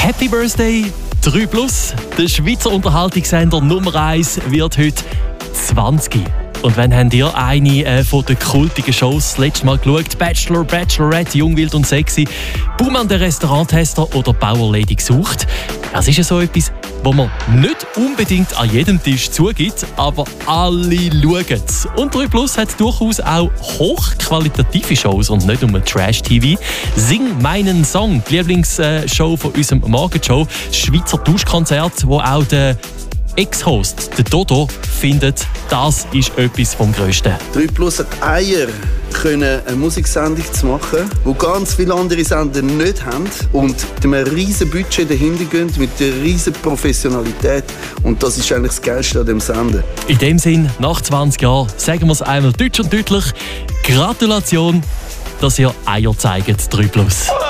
Happy Birthday 3 Plus. Der Schweizer Unterhaltungssender Nummer 1 wird heute 20. Und wenn habt ihr eine von den kultigen Shows das letzte Mal geschaut? Bachelor, Bachelorette, Jung, Wild und Sexy, Baumann der Restauranttester oder Bauerlady gesucht? Das ist ja so etwas, wo man nicht unbedingt an jedem Tisch zugibt, aber alle schauen es. Und 3 Plus hat durchaus auch hochqualitative Shows und nicht nur Trash-TV. Sing meinen Song, die Lieblingsshow von unserem Morgenshow, das Schweizer Tauschkonzert, wo auch der Ex-Host, der Dodo, findet, das ist etwas vom Grössten. 3 Plus hat Eier, eine Musiksendung zu machen, die ganz viele andere Sender nicht haben und mit einem riesen Budget dahinter gehen, mit einer riesen Professionalität. Und das ist eigentlich das Geilste an dem Sender. In dem Sinn, nach 20 Jahren, sagen wir es einmal deutsch und deutlich, Gratulation, dass ihr Eier zeigt, 3 Plus.